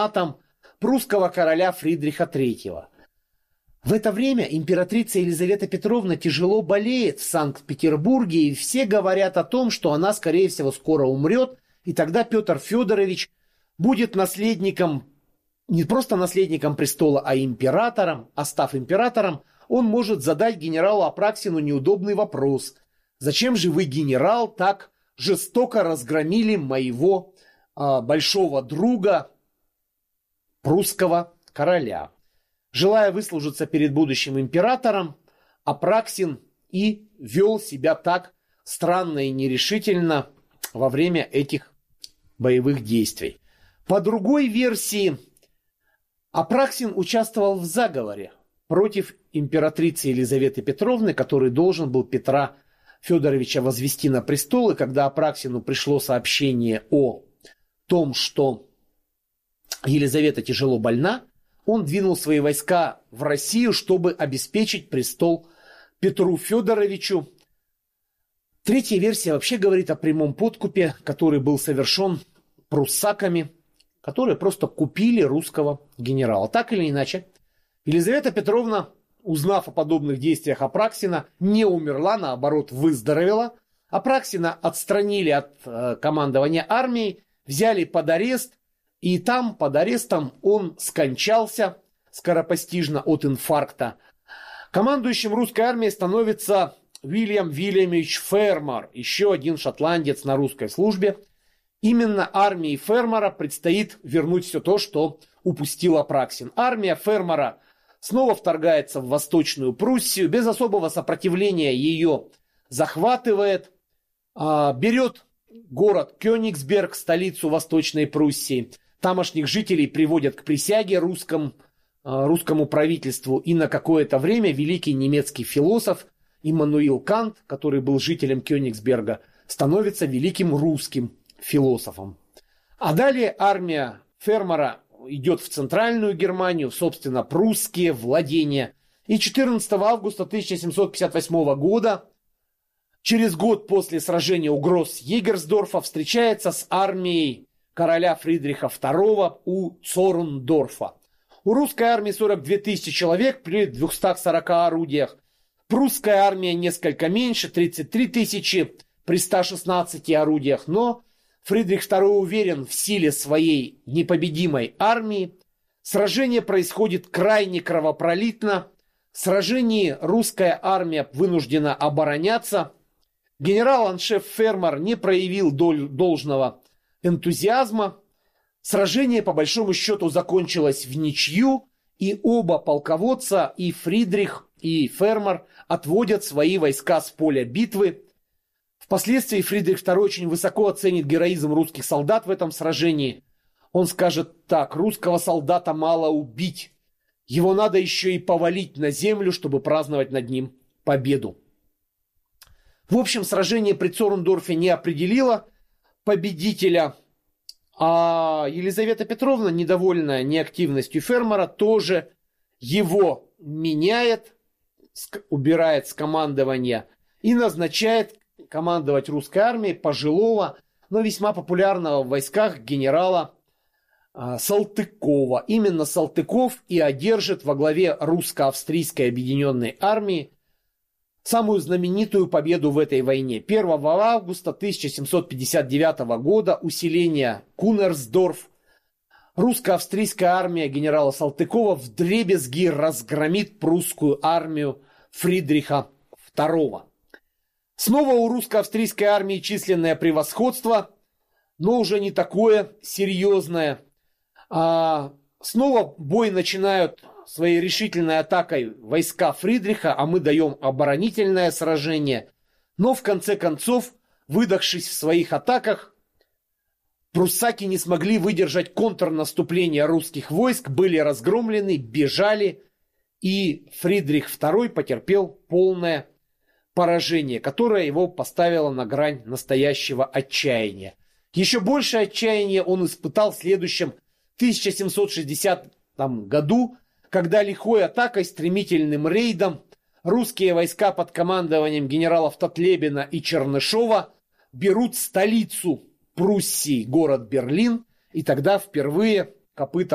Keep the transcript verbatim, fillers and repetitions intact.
императом прусского короля Фридриха третьего. В это время императрица Елизавета Петровна тяжело болеет в Санкт-Петербурге, и все говорят о том, что она, скорее всего, скоро умрет, и тогда Петр Федорович будет наследником, не просто наследником престола, а императором. А став императором, он может задать генералу Апраксину неудобный вопрос: «Зачем же вы, генерал, так жестоко разгромили моего а, большого друга, прусского короля?» Желая выслужиться перед будущим императором, Апраксин и вел себя так странно и нерешительно во время этих боевых действий. По другой версии, Апраксин участвовал в заговоре против императрицы Елизаветы Петровны, который должен был Петра Федоровича возвести на престол. И когда Апраксину пришло сообщение о том, что Елизавета тяжело больна, он двинул свои войска в Россию, чтобы обеспечить престол Петру Федоровичу. Третья версия вообще говорит о прямом подкупе, который был совершен пруссаками, которые просто купили русского генерала. Так или иначе, Елизавета Петровна, узнав о подобных действиях Апраксина, не умерла, наоборот, выздоровела. Апраксина отстранили от э, командования армией, взяли под арест, и там, под арестом, он скончался скоропостижно от инфаркта. Командующим русской армией становится Уильям Вильямович Фермор, еще один шотландец на русской службе. Именно армии Фермора предстоит вернуть все то, что упустил Апраксин. Армия Фермора снова вторгается в Восточную Пруссию, без особого сопротивления ее захватывает, берет город Кёнигсберг, столицу Восточной Пруссии. Тамошних жителей приводят к присяге русскому, русскому правительству, и на какое-то время великий немецкий философ Иммануил Кант, который был жителем Кёнигсберга, становится великим русским философом. А далее армия Фермора идет в Центральную Германию, собственно, прусские владения. И четырнадцатого августа тысяча семьсот пятьдесят восьмого года, через год после сражения у Гросс-Егерсдорфа, встречается с армией короля Фридриха второго у Цорндорфа. У русской армии сорок две тысячи человек при двухстах сорока орудиях. Прусская армия несколько меньше, тридцать три тысячи при ста шестнадцати орудиях. Но Фридрих второй уверен в силе своей непобедимой армии. Сражение происходит крайне кровопролитно. В сражении русская армия вынуждена обороняться. Генерал-аншеф Фермор не проявил доль, должного энтузиазма. Сражение, по большому счету, закончилось в ничью, и оба полководца, и Фридрих, и Фермор, отводят свои войска с поля битвы. Впоследствии Фридрих второй очень высоко оценит героизм русских солдат в этом сражении. Он скажет так: русского солдата мало убить, его надо еще и повалить на землю, чтобы праздновать над ним победу. В общем, сражение при Цорндорфе не определило победителя, а Елизавета Петровна, недовольная неактивностью Фермора, тоже его меняет, убирает с командования и назначает командовать русской армией пожилого, но весьма популярного в войсках генерала Салтыкова. Именно Салтыков и одержит во главе русско-австрийской объединенной армии самую знаменитую победу в этой войне. первого августа тысяча семьсот пятьдесят девятого года, усиление Кунерсдорф, русско-австрийская армия генерала Салтыкова вдребезги разгромит прусскую армию Фридриха второго. Снова у русско-австрийской армии численное превосходство, но уже не такое серьезное. А снова бой начинают своей решительной атакой войска Фридриха, а мы даем оборонительное сражение. Но в конце концов, выдохшись в своих атаках, пруссаки не смогли выдержать контрнаступление русских войск, были разгромлены, бежали, и Фридрих второй потерпел полное поражение, которое его поставило на грань настоящего отчаяния. Еще большее отчаяние он испытал в следующем тысяча семьсот шестидесятом году, когда лихой атакой, стремительным рейдом русские войска под командованием генералов Татлебина и Чернышова берут столицу Пруссии, город Берлин, и тогда впервые копыта